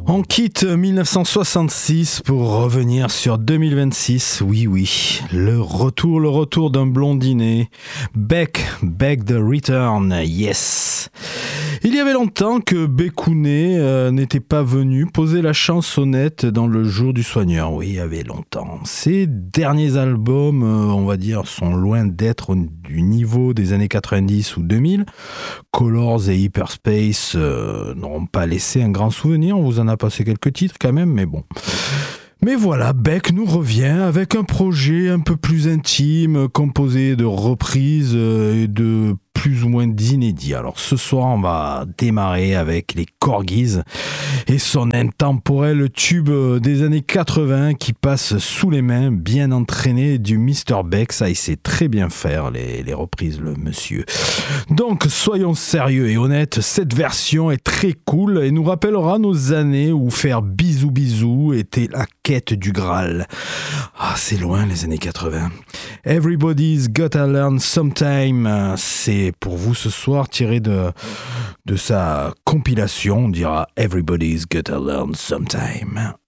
On quitte 1966 pour revenir sur 2026. Oui, le retour d'un blondinet. Beck the Return, yes. Il y avait longtemps que Bekouné n'était pas venu poser la chansonnette dans le jour du soigneur. Oui, il y avait longtemps. Ses derniers albums, on va dire, sont loin d'être du niveau des années 90 ou 2000. Colors et Hyperspace n'auront pas laissé un grand souvenir. On vous en a passé quelques titres quand même, mais bon. Mais voilà, Beck nous revient avec un projet un peu plus intime, composé de reprises et de plus ou moins d'inédits. Alors ce soir, on va démarrer avec les Corgis et son intemporel tube des années 80 qui passe sous les mains, bien entraîné du Mr. Beck. Ça, il sait très bien faire les reprises, le monsieur. Donc, soyons sérieux et honnêtes, cette version est très cool et nous rappellera nos années où faire bisous était la quête du Graal. Ah, c'est loin les années 80. Everybody's Gotta Learn Sometime, c'est pour vous ce soir tiré de sa compilation, on dira Everybody's Gotta Learn Sometime.